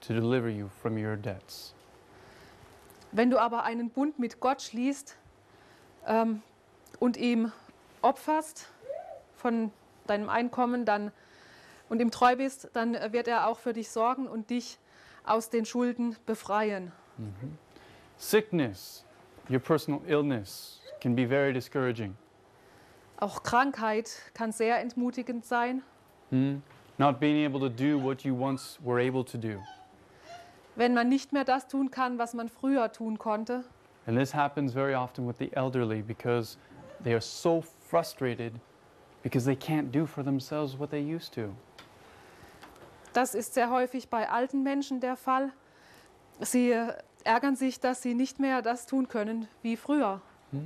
to deliver you from your debts. Wenn du aber einen Bund mit Gott schließt und ihm opferst von deinem Einkommen und ihm treu bist, dann wird er auch für dich sorgen und dich aus den Schulden befreien. Sickness, your personal illness, can be very discouraging. Auch Krankheit kann sehr entmutigend sein. Not being able to do what you once were able to do. Wenn man nicht mehr das tun kann, was man früher tun konnte. And this happens very often with the elderly because they are so frustrated because they can't do for themselves what they used to. Das ist sehr häufig bei alten Menschen der Fall. Sie ärgern sich, dass sie nicht mehr das tun können wie früher.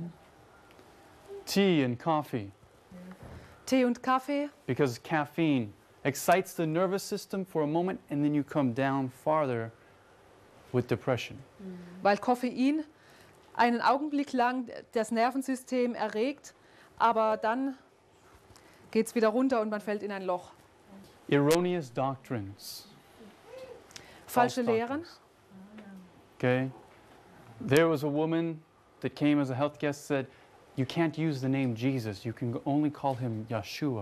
Tea and coffee. Tee und Kaffee. Because caffeine excites the nervous system for a moment and then you come down farther with depression. Weil Koffein einen Augenblick lang das Nervensystem erregt, aber dann geht es wieder runter und man fällt in ein Loch. Erroneous doctrines. Falsche False Lehren. doctrines. Okay? There was a woman that came as a health guest, said, you can't use the name Jesus, you can only call him Yeshua.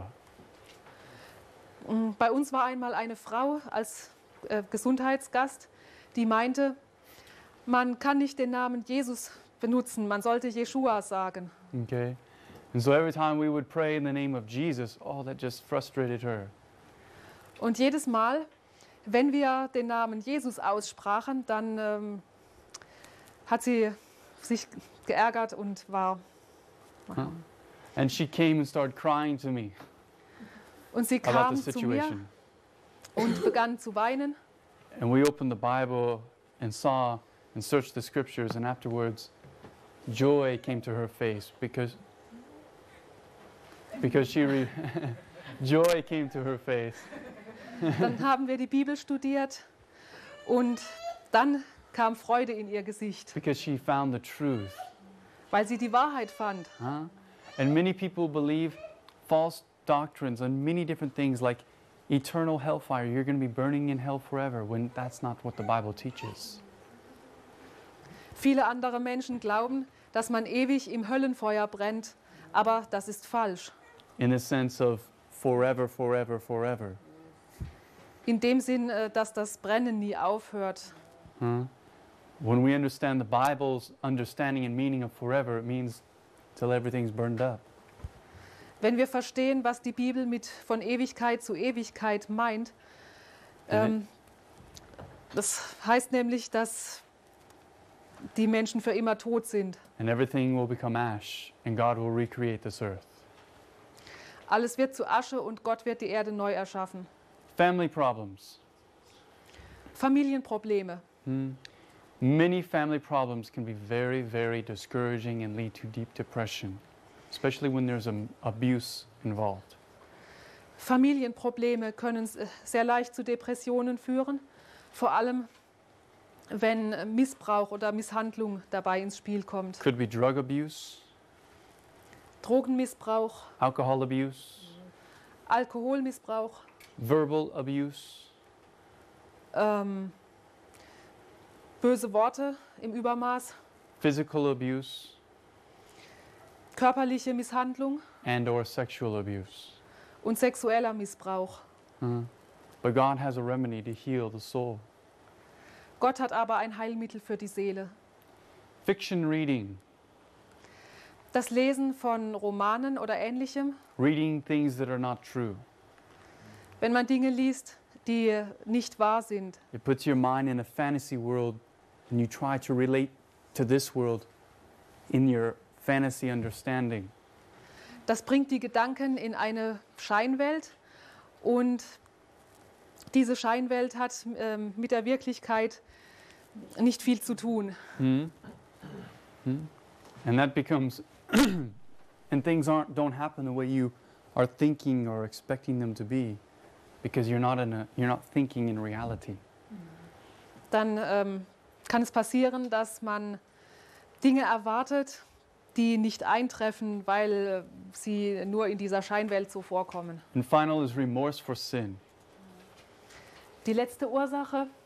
Bei uns war einmal eine Frau als Gesundheitsgast, die meinte, man kann nicht den Namen Jesus benutzen, man sollte Jeshua sagen. Okay? And so every time we would pray in the name of Jesus, oh, that just frustrated her. Und jedes Mal, wenn wir den Namen Jesus aussprachen, dann hat sie sich geärgert und war... And she came and started crying to me Und sie about kam the zu mir situation. und begann zu weinen. And we opened the Bible and saw and searched the scriptures, and afterwards, joy came to her face because joy came to her face. Dann haben wir die Bibel studiert und dann kam Freude in ihr Gesicht, Because she found the truth. weil sie die Wahrheit fand. And many people believe false doctrines and many different things like eternal hellfire. You're going to be burning in hell forever, when that's not what the Bible teaches. Viele andere Menschen glauben, dass man ewig im Höllenfeuer brennt, aber das ist falsch. In the sense of forever, forever, forever. In dem Sinn, dass das Brennen nie aufhört. When we understand the Bible's understanding and meaning of forever, it means till everything's burned up. Wenn wir verstehen, was die Bibel mit von Ewigkeit zu Ewigkeit meint, das heißt nämlich, dass die Menschen für immer tot sind. And everything will become ash, and God will recreate this earth. Alles wird zu Asche und Gott wird die Erde neu erschaffen. Family problems. Familienprobleme. Many family problems can be very, very discouraging and lead to deep depression, especially when there's abuse involved. Familienprobleme können sehr leicht zu Depressionen führen, vor allem wenn Missbrauch oder Misshandlung dabei ins Spiel kommt. Could be drug abuse, Drogenmissbrauch, alcohol abuse, Alkoholmissbrauch, verbal abuse, böse Worte im Übermaß, physical abuse, körperliche Misshandlung and or sexual abuse. und sexueller Missbrauch. But God has a remedy to heal the soul. Gott hat aber ein Heilmittel für die Seele. Fiction reading, Das Lesen von Romanen oder Ähnlichem, reading things that are not true. wenn man Dinge liest, die nicht wahr sind. It puts your mind in a fantasy world and you try to relate to this world in your fantasy understanding. Das bringt die Gedanken in eine Scheinwelt und diese Scheinwelt hat mit der Wirklichkeit nicht viel zu tun. And that becomes, and things don't happen the way you are thinking or expecting them to be, because you're not thinking in reality. Dann kann es passieren, dass man Dinge erwartet, die nicht eintreffen, weil sie nur in dieser Scheinwelt so vorkommen. And final is remorse for sin. Die letzte Ursache